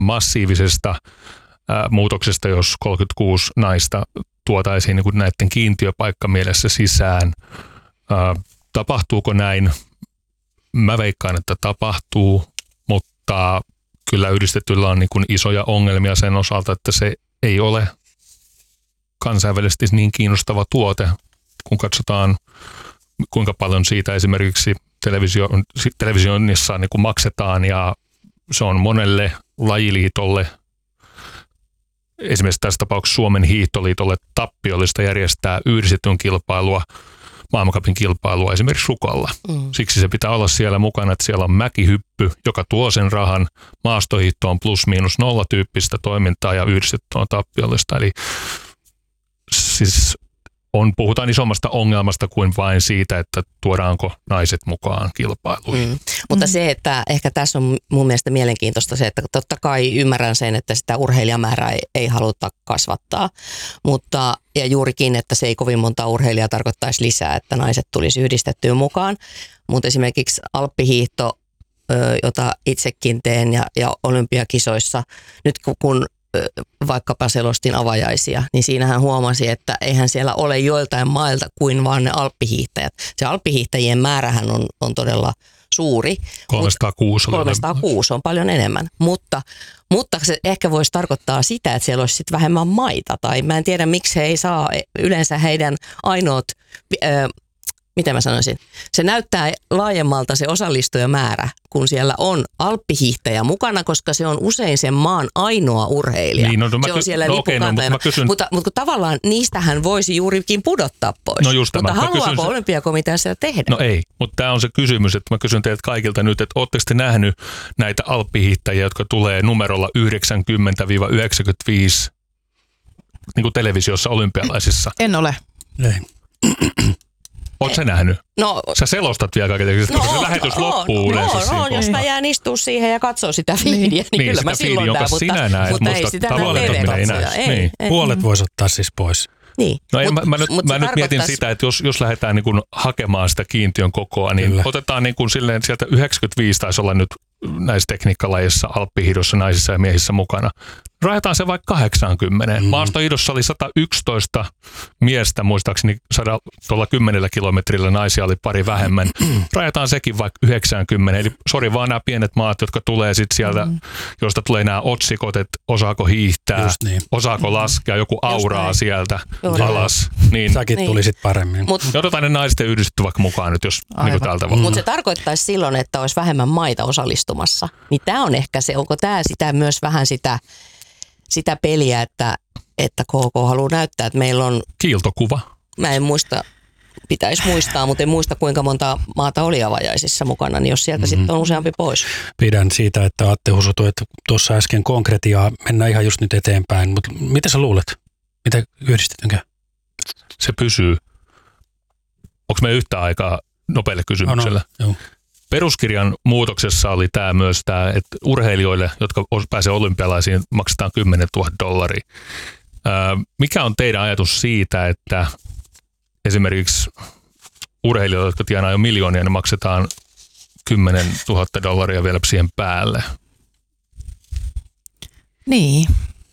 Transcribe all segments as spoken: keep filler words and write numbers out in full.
massiivisesta ää, muutoksesta, jos kolmekymmentäkuusi naista tuotaisiin niin kuin näiden kiintiöpaikkamielessä sisään. Ää, tapahtuuko näin? Mä veikkaan, että tapahtuu, mutta kyllä yhdistetyllä on niin kuin isoja ongelmia sen osalta, että se ei ole kansainvälisesti niin kiinnostava tuote, kun katsotaan, kuinka paljon siitä esimerkiksi televisio, televisioinnissa niin kuin maksetaan, ja se on monelle lajiliitolle, esimerkiksi tässä tapauksessa Suomen hiihtoliitolle, tappiollista järjestää yhdistetyn kilpailua, maailmancupin kilpailua esimerkiksi Rukolla. Mm. Siksi se pitää olla siellä mukana, että siellä on mäkihyppy, joka tuo sen rahan, maastohiihto on plus miinus nolla tyyppistä toimintaa ja yhdistetty on tappiollista. Eli siis on, puhutaan isommasta ongelmasta kuin vain siitä, että tuodaanko naiset mukaan kilpailuihin. Mm. Mutta se, että ehkä tässä on mun mielestä mielenkiintoista se, että totta kai ymmärrän sen, että sitä urheilijamäärää ei, ei haluta kasvattaa, mutta ja juurikin, että se ei kovin monta urheilijaa tarkoittaisi lisää, että naiset tulisi yhdistettyä mukaan, mutta esimerkiksi alppihiihto, jota itsekin teen ja, ja olympiakisoissa, nyt kun vaikkapa selostin avajaisia, niin siinähän huomasi, että eihän siellä ole joiltain mailta kuin vaan ne alppihiihtäjät. Se alppihiihtäjien määrähän on, on todella suuri. kolmesataakuusi. kolmesataakuusi on paljon enemmän, mutta, mutta se ehkä voisi tarkoittaa sitä, että siellä olisi sit vähemmän maita, tai mä en tiedä miksi he ei saa yleensä heidän ainoat, äh, miten mä sanoisin, se näyttää laajemmalta se osallistujamäärä, kun siellä on alppihiihtäjä mukana, koska se on usein sen maan ainoa urheilija. Niin, no, no, se on siellä no, lipukantajana, okay, no, mutta, mutta tavallaan niistähän voisi juurikin pudottaa pois. No just mutta tämä. haluaako olympiakomitea sitä tehdä? No ei, mutta tämä on se kysymys, että mä kysyn teiltä kaikilta nyt, että ootteko te nähnyt näitä alppihiihtäjiä, jotka tulee numerolla yhdeksänkymmentä yhdeksänkymmentäviisi niin kuin televisiossa olympialaisissa? En ole. Ei. Oletko sä nähnyt? No, sä selostat vielä kaiken, no, koska se lähetys no, loppuu no, yleensä. No, no, jos mä jään istua siihen ja katsoo sitä feedia, niin, niin, niin kyllä mä silloin näen, mutta, sinä näet, mutta ei sitä näe. Ei, niin. ei. Puolet voisi ottaa siis pois. Niin. No mut, mä, mä nyt, mä nyt mietin sitä, että jos, jos lähdetään niin kuin hakemaan sitä kiintiön kokoa, niin kyllä. Otetaan niin kuin silleen, sieltä yhdeksänkymmentäviisi taisi olla nyt näissä tekniikkalajissa, alppihiidossa, naisissa ja miehissä mukana. Rajataan se vaikka kahdeksankymmentä. Mm. Maastohiidossa oli sata yksitoista miestä, muistaakseni tuolla kymmenellä kilometrillä naisia oli pari vähemmän. Rajataan sekin vaikka yhdeksänkymmentä. Eli sori vaan nämä pienet maat, jotka tulee sitten sieltä, mm. josta tulee nämä otsikot, että osaako hiihtää, niin. Osaako laskea, joku auraa sieltä Juuri. alas. Niin. Säkin niin. tuli sitten paremmin. Mut, otetaan ne naisten yhdistetty vaikka mukaan nyt, jos niin tältä voi. Mutta se tarkoittaisi silloin, että olisi vähemmän maita osallistumassa. Niin tämä on ehkä se, onko tämä sitä myös vähän sitä sitä peliä, että, että K K haluaa näyttää, että meillä on... Kiiltokuva. Mä en muista, pitäisi muistaa, mutta en muista kuinka monta maata oli avajaisissa mukana, niin jos sieltä mm-hmm. sitten on useampi pois. Pidän siitä, että Atte husutui, että tuossa äsken konkretiaa, mennään ihan just nyt eteenpäin, mutta mitä sä luulet? Mitä yhdistetynkö? Se pysyy. Onko me yhtä aikaa nopealle kysymykselle? Oh no, Peruskirjan muutoksessa oli tämä myös tämä, että urheilijoille, jotka pääsee olympialaisiin, maksetaan kymmenen tuhatta dollaria. Mikä on teidän ajatus siitä, että esimerkiksi urheilijoille, jotka tienaa jo miljoonia, ne maksetaan kymmenen tuhatta dollaria vielä siihen päälle? Niin.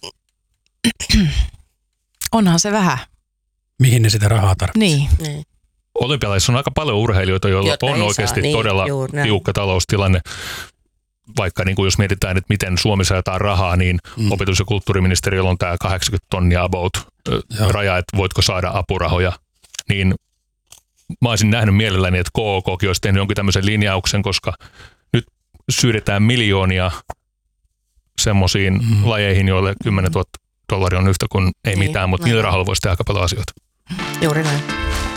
Onhan se vähän. Mihin ne sitä rahaa tarvitsee? Niin. niin. Olympialaisissa on aika paljon urheilijoita, joilla Jotka on oikeasti saa, todella niin, tiukka taloustilanne. Vaikka niin kuin jos mietitään, että miten Suomessa jaetaan rahaa, niin mm. opetus- ja kulttuuriministeriöllä on tämä kahdeksankymmentä tonnia about Joo. raja, että voitko saada apurahoja. Niin mä olisin nähnyt mielelläni, että K K olisi tehnyt jonkin tämmöisen linjauksen, koska nyt syydetään miljoonia semmoisiin mm. lajeihin, joille kymmenen tuhatta dollaria on yhtä kuin ei niin, mitään, mutta niillä rahoilla voisi tehdä aika paljon asioita. Juuri näin.